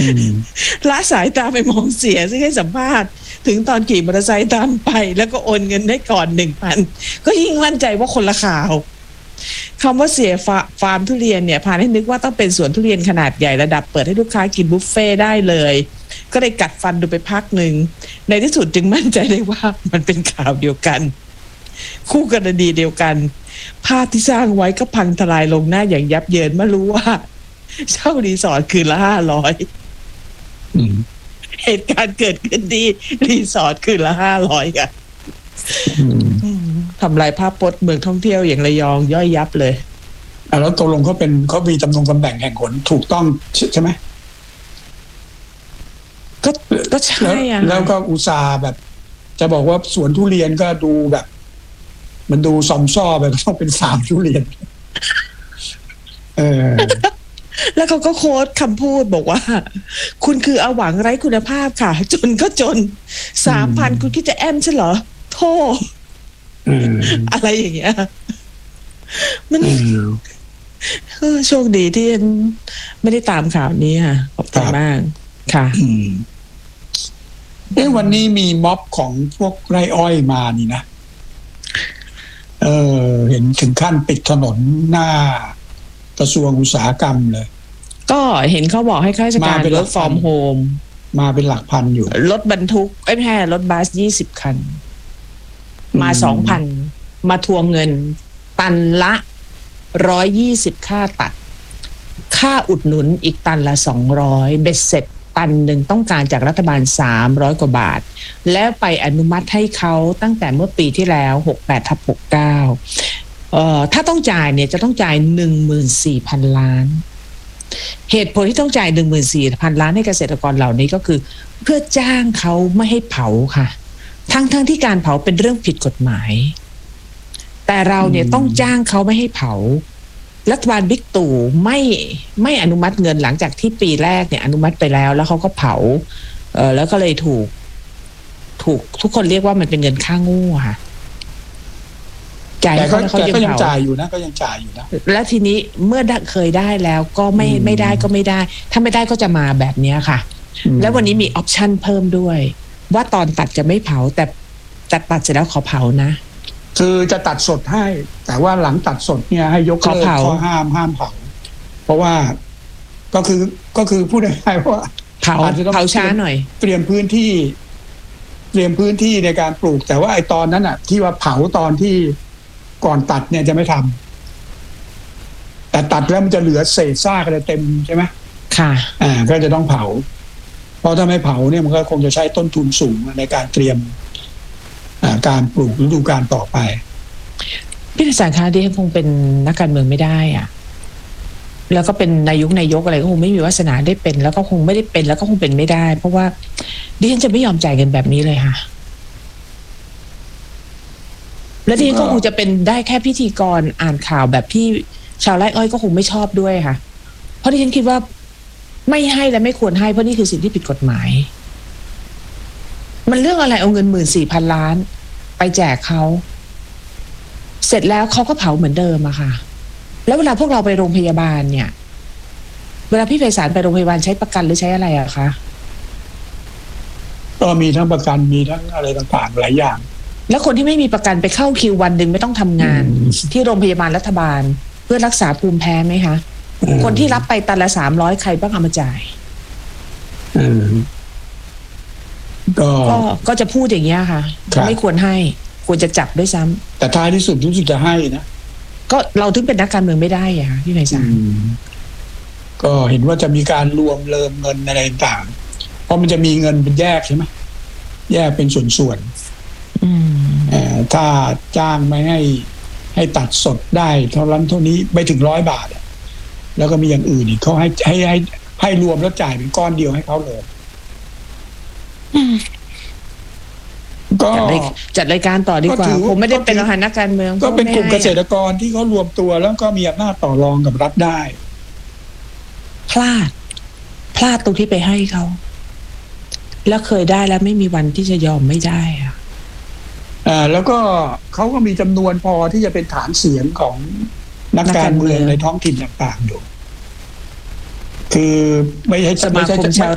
ละสายตาไปมองเสียซึ่งให้สัมภาษณ์ถึงตอนขี่มอเตอร์ไซค์ตามไปแล้วก็โอนเงินให้ก่อน 1,000 ก็ยิ่งมั่นใจว่าคนละข่าวคำว่าเสียฟาร์มทุเรียนเนี่ยพาให้นึกว่าต้องเป็นสวนทุเรียนขนาดใหญ่ระดับเปิดให้ลูกค้ากินบุฟเฟ่ได้เลยก็เลยกัดฟันดูไปพักหนึ่งในที่สุดจึงมั่นใจได้ว่ามันเป็นข่าวเดียวกันคู่กรณีเดียวกันภาพที่สร้างไว้ก็พังทลายลงหน้าอย่างยับเยินเมื่อรู้ว่าเช่ารีสอร์ทคืนละ500เหตุการณ์เกิดขึ้นที่รีสอร์ทคืนละ500ค่ะทำลายภาพพจน์เมืองท่องเที่ยวอย่างระยองย่อยยับเลยแล้วตกลงเขามีตำแหน่งแห่งหนถูกต้องใช่ไหมก็ใช่อะแล้วก็อุตส่าห์แบบจะบอกว่าสวนทุเรียนก็ดูแบบมันดูซอมซ่อแบบต้องเป็นฟาร์มทุเรียนแล้วเขาก็โค้ดคำพูดบอกว่าคุณคืออาหวังไร้คุณภาพค่ะจนก็จน 3,000 คุณคิดจะแอมใช่เหรอโธ่อะไรอย่างเงี้ยมันโชคดีที่ไม่ได้ตามข่าวนี้ค่ะขอบคุณมากค่ะวันนี้มีม็อบของพวกไร่อ้อยมานี่นะเห็นถึงขั้นปิดถนนหน้ากระทรวงอุตสาหกรรมเลยก็เห็นเขาบอกให้ข้าราชการwork from home มาเป็นหลักพันอยู่รถบรรทุกไม่ใช่รถบัส20 คันมา 2,000 มาทวงเงินตันละ120ค่าตัดค่าอุดหนุนอีกตันละ200เบ็ดเสร็จตันหนึ่งต้องการจากรัฐบาล300 กว่าบาทแล้วไปอนุมัติให้เขาตั้งแต่เมื่อปีที่แล้ว68/69ถ้าต้องจ่ายเนี่ยจะต้องจ่าย 14,000 ล้านเหตุผลที่ต้องจ่าย 14,000 ล้านให้เกษตรกรเหล่านี้ก็คือเพื่อจ้างเขาไม่ให้เผาค่ะทั้งที่การเผาเป็นเรื่องผิดกฎหมายแต่เราเนี่ยต้องจ้างเขาไม่ให้เผารัฐบาลบิ๊กตู่ไม่อนุมัติเงินหลังจากที่ปีแรกเนี่ยอนุมัติไปแล้วเขาก็เผาแล้วก็เลยถูกทุกคนเรียกว่ามันเป็นเงินค่าโง่ค่ะจ่ายเขาก็ยังจ่ายอยู่นะก็ยังจ่ายอยู่นะแล้วทีนี้เมื่อเคยได้แล้วก็ไม่ได้ก็ไม่ได้ถ้าไม่ได้ก็จะมาแบบนี้ค่ะแล้ววันนี้มีออปชั่นเพิ่มด้วยว่าตอนตัดจะไม่เผาแต่ตัดเสร็จแล้วขอเผานะคือจะตัดสดให้แต่ว่าหลังตัดสดเนี่ยให้ยกเลิกข้อห้ามเผาเพราะว่าก็คือพูดง่ายๆว่าเผาช้าหน่อยเตรียมพื้นที่ในการปลูกแต่ว่าไอ้ตอนนั้นอ่ะที่ว่าเผาตอนที่ก่อนตัดเนี่ยจะไม่ทำแต่ตัดแล้วมันจะเหลือเศษซากอะไรเต็มใช่ไหมค่ะก็จะต้องเผาเพราะถ้าไม่เผาเนี่ยมันก็คงจะใช้ต้นทุนสูงในการเตรียมการปลูกฤดูกาลต่อไปพี่สารคดีคงเป็นนักการเมืองไม่ได้อ่ะแล้วก็เป็นนายกอะไรก็คงไม่มีวาสนาได้เป็นแล้วก็คงไม่ได้เป็นแล้วก็คงเป็นไม่ได้เพราะว่าดิฉันจะไม่ยอมจ่ายเงินแบบนี้เลยค่ะแล้วดิฉันก็คงจะเป็นได้แค่พิธีกรอ่านข่าวแบบที่ชาวไร่อ้อยก็คงไม่ชอบด้วยค่ะเพราะดิฉันคิดว่าไม่ให้และไม่ควรให้เพราะนี่คือสิ่งที่ผิดกฎหมายมันเรื่องอะไรเอาเงิน 14,000 ล้านไปแจกเขาเสร็จแล้วเขาก็เผาเหมือนเดิมอะค่ะแล้วเวลาพวกเราไปโรงพยาบาลเนี่ยเวลาพี่ไพศาลไปโรงพยาบาลใช้ประกันหรือใช้อะไรอะคะก็มีทั้งประกันมีทั้งอะไรต่างๆหลายอย่างแล้วคนที่ไม่มีประกันไปเข้าคิววันหนึ่งไม่ต้องทำงานที่โรงพยาบาลรัฐบาลเพื่อรักษาภูมิแพ้ไหมคะคนที่รับไปตันละ300ใครบ้างเอามาจ่ายก็จะพูดอย่างเงี้ยค่ะไม่ควรให้ควรจะจับด้วยซ้ำแต่ท้ายที่สุดรู้สึกจะให้นะก็เราถึงเป็นนักการเมืองไม่ได้อะค่ะพี่ไพศาลก็เห็นว่าจะมีการรวมเริ่มเงินอะไรต่างเพราะมันจะมีเงินเป็นแยกใช่ไหมแยกเป็นส่วนถ้าจ้างไม่ให้ตัดสดได้เท่านั้นเท่านี้ไม่ถึง100 บาทแล้วก็มีอย่างอื่นอีกเขาให้รวมแล้วจ่ายเป็นก้อนเดียวให้เขาเลยก็จัดรายการต่อดีกว่าผมไม่ได้เป็นนักการเมืองก็เป็นกลุ่มเกษตรกรที่เขารวมตัวแล้วก็มีอำนาจต่อรองกับรัฐได้พลาดตรงที่ไปให้เขาแล้วเคยได้แล้วไม่มีวันที่จะยอมไม่ได้แล้วก็เขาก็มีจำนวนพอที่จะเป็นฐานเสียงของนักการเมืองในท้องถิ่นต่างๆอยู่คือไม่ใช่สมาคมชาว